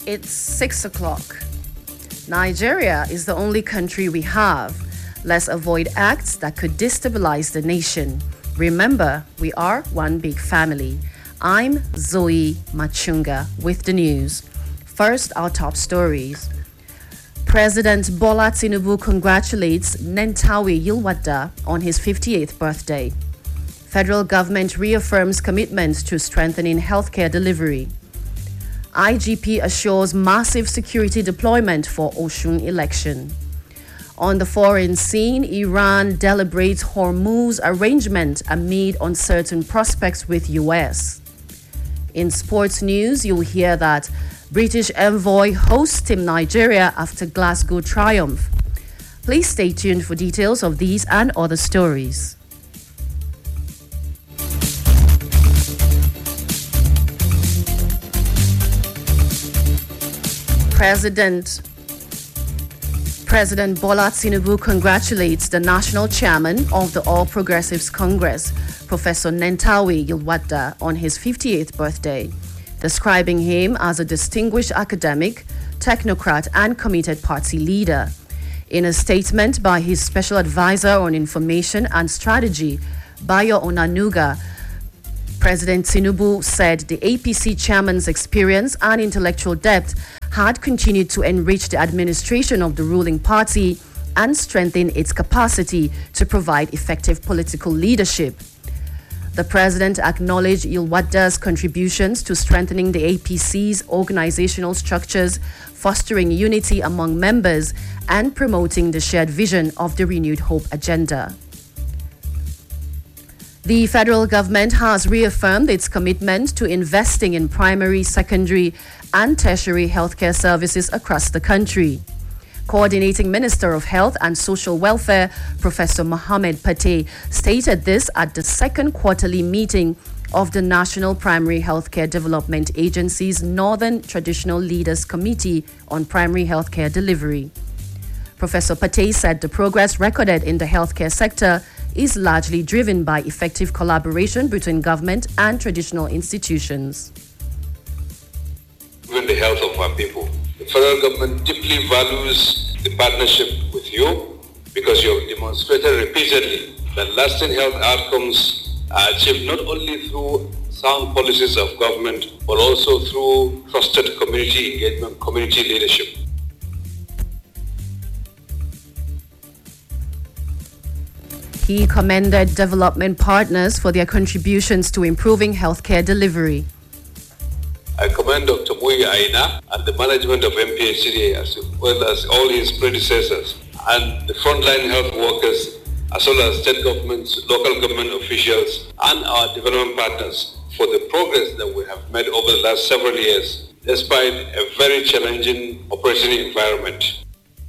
It's 6 o'clock. Nigeria is the only country we have. Let's avoid acts that could destabilize the nation. Remember, we are one big family. I'm Zoe Machunga with the news. First, our top stories. President Bola Tinubu congratulates Nentawe Yilwada on his 58th birthday. Federal government reaffirms commitment to strengthening healthcare delivery. IGP assures massive security deployment for Osun election. On the foreign scene, Iran deliberates Hormuz arrangement amid uncertain prospects with US. In sports news, you'll hear that British envoy hosts Team Nigeria after Glasgow triumph. Please stay tuned for details of these and other stories. President Bola Tinubu congratulates the national chairman of the All Progressives Congress, Professor Nentawe Yilwada, on his 58th birthday, describing him as a distinguished academic, technocrat, and committed party leader. In a statement by his special advisor on information and strategy, Bayo Onanuga, President Tinubu said the APC chairman's experience and intellectual depth had continued to enrich the administration of the ruling party and strengthen its capacity to provide effective political leadership. The president acknowledged Yilwada's contributions to strengthening the APC's organizational structures, fostering unity among members, and promoting the shared vision of the Renewed Hope agenda. The federal government has reaffirmed its commitment to investing in primary, secondary, and tertiary healthcare services across the country. Coordinating Minister of Health and Social Welfare, Professor Mohammed Pate, stated this at the second quarterly meeting of the National Primary Healthcare Development Agency's Northern Traditional Leaders Committee on Primary Healthcare Delivery. Professor Pate said the progress recorded in the healthcare sector is largely driven by effective collaboration between government and traditional institutions. Even the health of our people. The federal government deeply values the partnership with you because you have demonstrated repeatedly that lasting health outcomes are achieved not only through sound policies of government, but also through trusted community engagement, community leadership. He commended development partners for their contributions to improving healthcare delivery. I commend Dr. Muyi Aina and the management of MPHCDA as well as all his predecessors and the frontline health workers as well as state governments, local government officials and our development partners for the progress that we have made over the last several years despite a very challenging operating environment.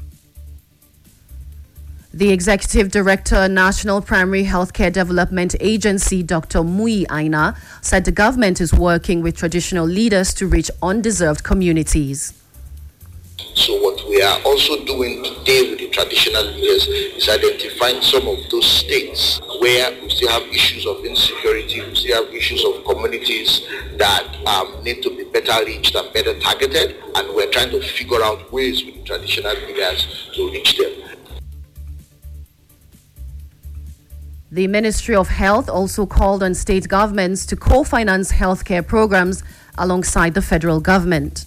The Executive Director, National Primary Healthcare Development Agency, Dr. Muyi Aina, said the government is working with traditional leaders to reach undeserved communities. So what we are also doing today with the traditional leaders is identifying some of those states where we still have issues of insecurity, we still have issues of communities that need to be better reached and better targeted, and we're trying to figure out ways with the traditional leaders to reach them. The Ministry of Health also called on state governments to co-finance healthcare programs alongside the federal government.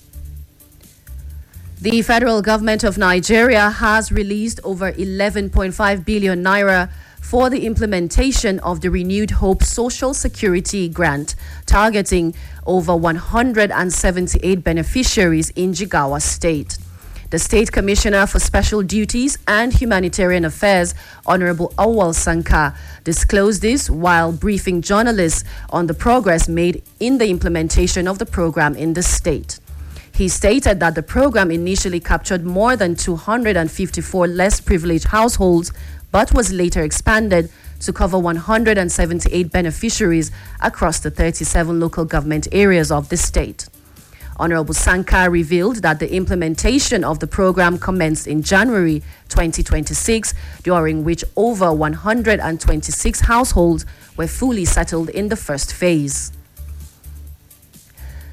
The federal government of Nigeria has released over 11.5 billion naira for the implementation of the Renewed Hope Social Security Grant, targeting over 178 beneficiaries in Jigawa State. The State Commissioner for Special Duties and Humanitarian Affairs, Honorable Awal Sanka, disclosed this while briefing journalists on the progress made in the implementation of the program in the state. He stated that the program initially captured more than 254 less privileged households, but was later expanded to cover 178 beneficiaries across the 37 local government areas of the state. Honorable Sanka revealed that the implementation of the program commenced in January 2026, during which over 126 households were fully settled in the first phase.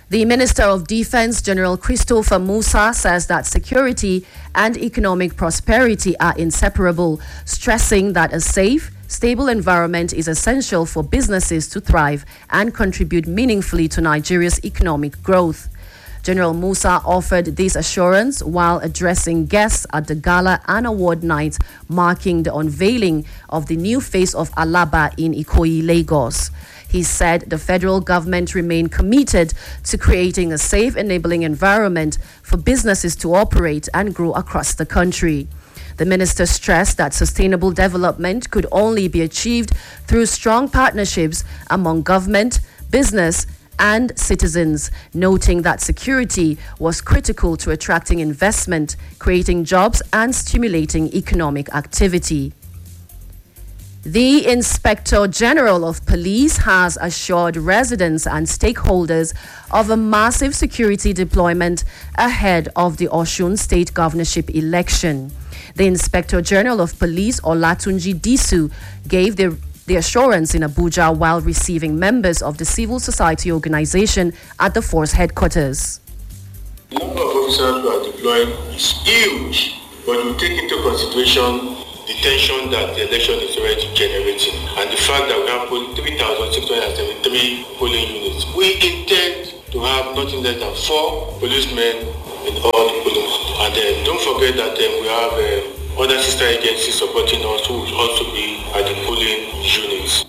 The Minister of Defense, General Christopher Musa, says that security and economic prosperity are inseparable, stressing that a safe, stable environment is essential for businesses to thrive and contribute meaningfully to Nigeria's economic growth. General Musa offered this assurance while addressing guests at the gala and award night marking the unveiling of the new face of Alaba in Ikoyi, Lagos. He said the federal government remained committed to creating a safe, enabling environment for businesses to operate and grow across the country. The minister stressed that sustainable development could only be achieved through strong partnerships among government, business, and citizens, noting that security was critical to attracting investment, creating jobs, and stimulating economic activity. The Inspector General of Police has assured residents and stakeholders of a massive security deployment ahead of the Osun State Governorship election. The Inspector General of Police, Olatunji Disu, gave the assurance in Abuja while receiving members of the civil society organization at the force headquarters. The number of officers who are deployed is huge, but we take into consideration the tension that the election is already generating and the fact that we have 3,673 polling units. We intend to have nothing less than 4 policemen in all the polling units. And then don't forget that we have other sister agencies supporting us who will also be at the polling units.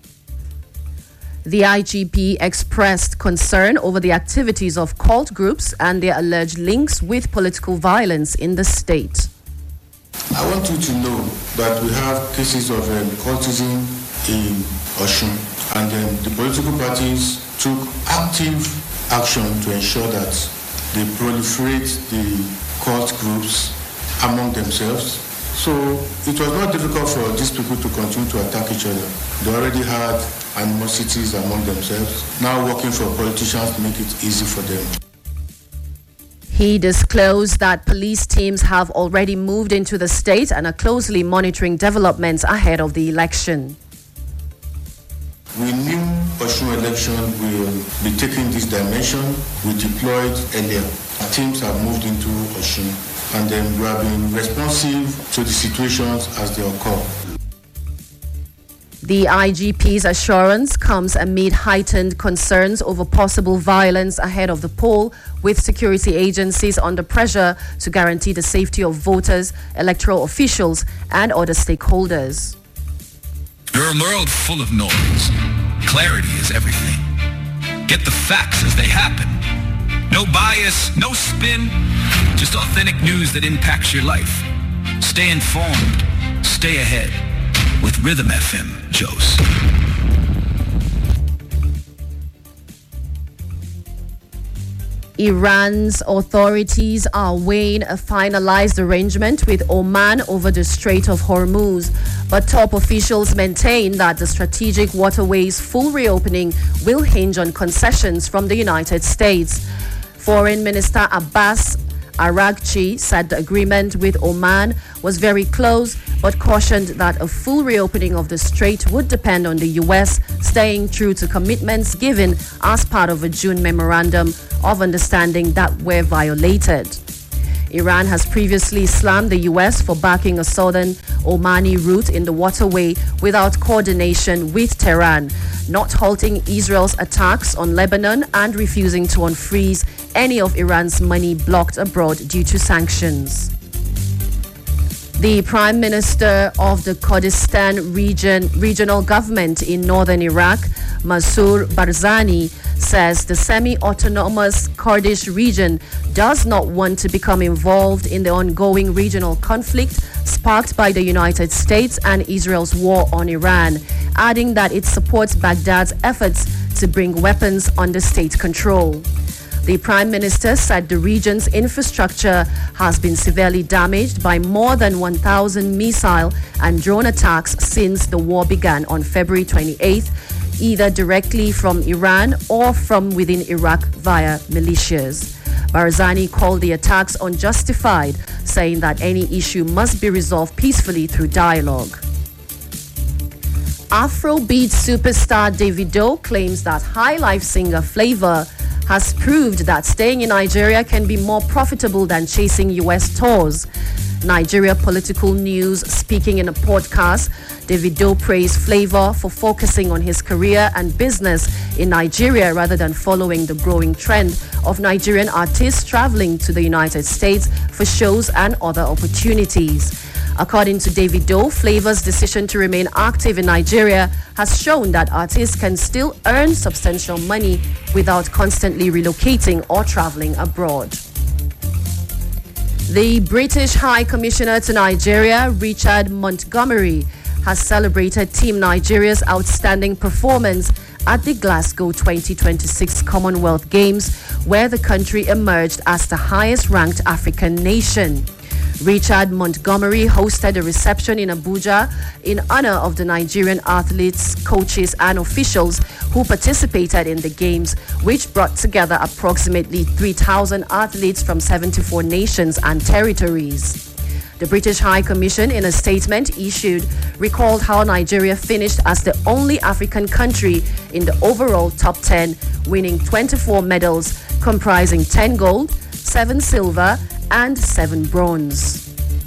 The IGP expressed concern over the activities of cult groups and their alleged links with political violence in the state. I want you to know that we have cases of cultism in Osun, and the political parties took active action to ensure that they proliferate the cult groups among themselves. So it was not difficult for these people to continue to attack each other. They already had animosities among themselves, now working for politicians to make it easy for them. He disclosed that police teams have already moved into the state and are closely monitoring developments ahead of the election. We knew Osun election will be taking this dimension. We deployed earlier. Our teams have moved into Osun, and then we have been responsive to the situations as they occur. The IGP's assurance comes amid heightened concerns over possible violence ahead of the poll, with security agencies under pressure to guarantee the safety of voters, electoral officials, and other stakeholders. You're a world full of noise. Clarity is everything. Get the facts as they happen. No bias, no spin, just authentic news that impacts your life. Stay informed, stay ahead. With Rhythm FM, Jos. Iran's authorities are weighing a finalized arrangement with Oman over the Strait of Hormuz, but top officials maintain that the strategic waterway's full reopening will hinge on concessions from the United States. Foreign Minister Abbas Araghchi said the agreement with Oman was very close, but cautioned that a full reopening of the strait would depend on the U.S. staying true to commitments given as part of a June memorandum of understanding that were violated. Iran has previously slammed the U.S. for backing a southern Omani route in the waterway without coordination with Tehran, not halting Israel's attacks on Lebanon and refusing to unfreeze any of Iran's money blocked abroad due to sanctions. The Prime Minister of the Kurdistan regional government in northern Iraq, Mansour Barzani, says the semi-autonomous Kurdish region does not want to become involved in the ongoing regional conflict sparked by the United States and Israel's war on Iran, adding that it supports Baghdad's efforts to bring weapons under state control. The Prime Minister said the region's infrastructure has been severely damaged by more than 1,000 missile and drone attacks since the war began on February 28th, either directly from Iran or from within Iraq via militias. Barzani called the attacks unjustified, saying that any issue must be resolved peacefully through dialogue. Afrobeat superstar Davido claims that High Life singer Flavor has proved that staying in Nigeria can be more profitable than chasing US tours. Nigeria Political News, speaking in a podcast, Davido praised Flavour for focusing on his career and business in Nigeria rather than following the growing trend of Nigerian artists traveling to the United States for shows and other opportunities. According to Davido, Flavour's decision to remain active in Nigeria has shown that artists can still earn substantial money without constantly relocating or traveling abroad. The British High Commissioner to Nigeria, Richard Montgomery, has celebrated Team Nigeria's outstanding performance at the Glasgow 2026 Commonwealth Games, where the country emerged as the highest-ranked African nation. Richard Montgomery hosted a reception in Abuja in honor of the Nigerian athletes, coaches, and officials who participated in the Games, which brought together approximately 3,000 athletes from 74 nations and territories. The British High Commission, in a statement issued, recalled how Nigeria finished as the only African country in the overall top 10, winning 24 medals, comprising 10 gold, 7 silver, and 7 bronze.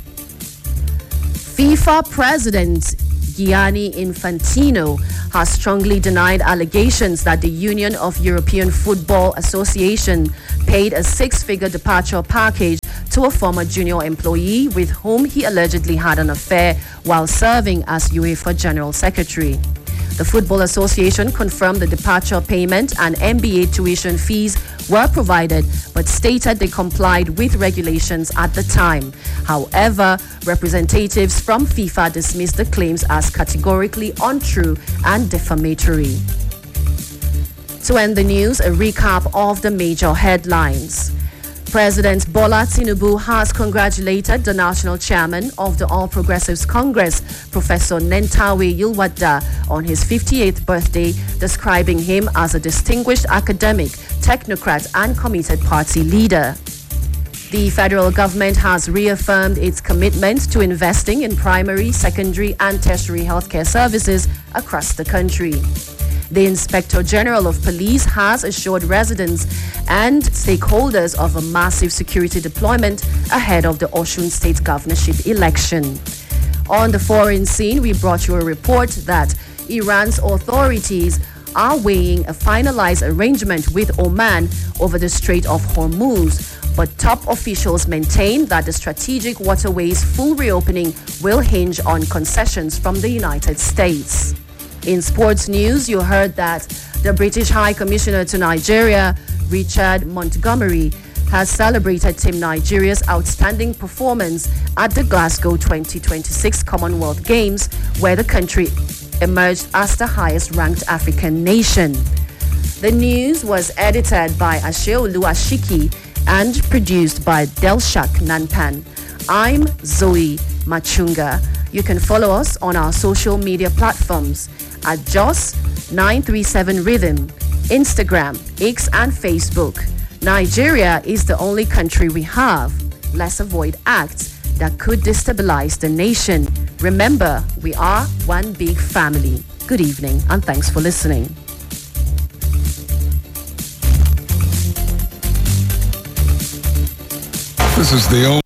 FIFA President Gianni Infantino has strongly denied allegations that the Union of European Football Association paid a 6-figure departure package to a former junior employee with whom he allegedly had an affair while serving as UEFA General Secretary. The Football Association confirmed the departure payment and MBA tuition fees were provided, but stated they complied with regulations at the time. However, representatives from FIFA dismissed the claims as categorically untrue and defamatory. To end the news, a recap of the major headlines. President Bola Tinubu has congratulated the national chairman of the All Progressives Congress, Professor Nentawe Yilwada, on his 58th birthday, describing him as a distinguished academic, technocrat, and committed party leader. The federal government has reaffirmed its commitment to investing in primary, secondary, and tertiary healthcare services across the country. The Inspector General of Police has assured residents and stakeholders of a massive security deployment ahead of the Osun State governorship election. On the foreign scene, we brought you a report that Iran's authorities are weighing a finalized arrangement with Oman over the Strait of Hormuz, but top officials maintain that the strategic waterway's full reopening will hinge on concessions from the United States. In sports news, you heard that the British High Commissioner to Nigeria, Richard Montgomery, has celebrated Team Nigeria's outstanding performance at the Glasgow 2026 Commonwealth Games, where the country emerged as the highest-ranked African nation. The news was edited by Asheolu Ashiki and produced by Delshak Nanpan. I'm Zoe Machunga. You can follow us on our social media platforms at Jos937Rhythm, Instagram, X, and Facebook. Nigeria is the only country we have. Let's avoid acts that could destabilize the nation. Remember, we are one big family. Good evening, and thanks for listening. This is the only